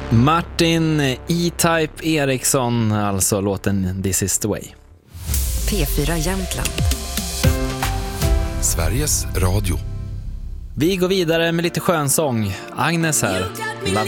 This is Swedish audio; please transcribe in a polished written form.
Martin E-Type Eriksson, alltså låten This is the way. P4 Jämtland. Sveriges Radio. Vi går vidare med lite skönsång. Agnes här.